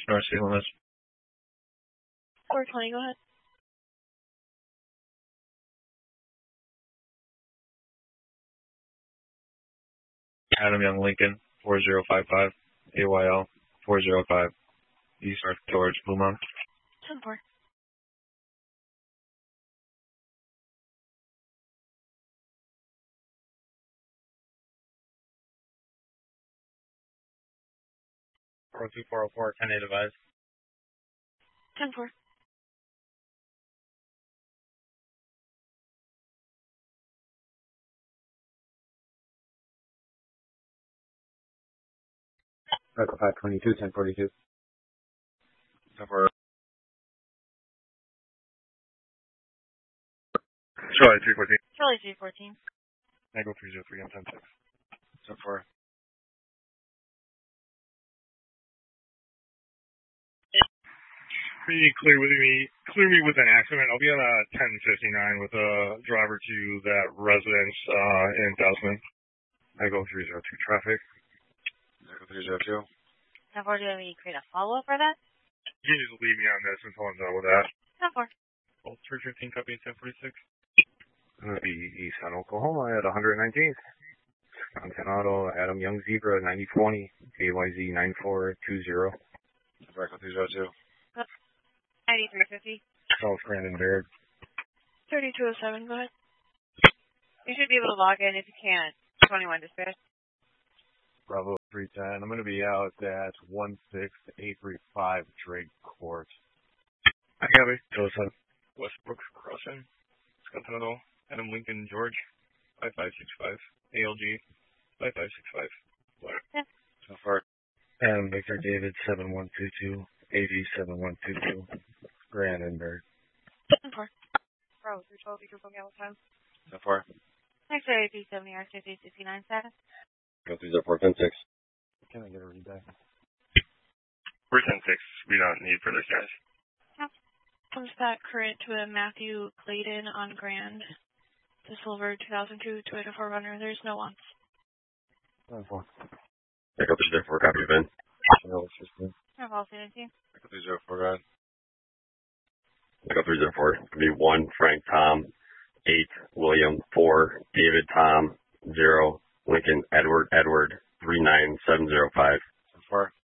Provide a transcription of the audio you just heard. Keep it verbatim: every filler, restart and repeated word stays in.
East North City limits. four twenty, go ahead. Adam Young Lincoln, four zero five five, A Y L, four zero five, East North towards Blue Mountain. ten four. four two four oh four, ten eight advised. ten four. Echo five twenty-two, ten forty-two. ten four. Charlie three fourteen. Charlie three fourteen. Echo three zero three, I'm ten six. ten four. Pretty clear with me, clear me with an accident. I'll be on a ten fifty-nine with a driver to that residence uh, in Dousman. Echo three zero two traffic. Echo three zero two. ten four, do we create a follow-up for that? You can just leave me on this until I'm done with that. ten four. Old three fifteen, copy ten forty-six. I'm going to be east on Oklahoma at one nineteenth. Content Auto, Adam Young Zebra, ninety twenty, A Y Z nine four two zero. Echo three zero two. ninety-three fifty. South Grandin Baird. thirty-two oh seven, go ahead. You should be able to log in if you can't. twenty-one dispatch. Bravo three ten. I'm going to be out at one six eight three five Drake Court. I got it. Joseph. Westbrook Crossing. Scottsdale. Adam Lincoln George. five five six five. A L G. five five six five. Yeah. So far. Adam Victor David seven one two two. A V seven one two two. Brandenburg. ten four. Bravo three twelve, Eagle Gal time. So far. Next area P seventy R fifty sixty-nine status. Go through zero four ten six. Can I get a read back? We're ten six. We don't need further status. Yep. Comes back current to a Matthew Clayton on Grand. The Silver two thousand two Toyota four runner. There's no wants. ten four. Echo three zero four, copy Ben. zero sixteen. I've all seen it too. Echo three zero four, go ahead. Echo three zero four. Could be one Frank Tom, eight William, four David Tom, zero Lincoln Edward Edward, three nine seven zero five. So far.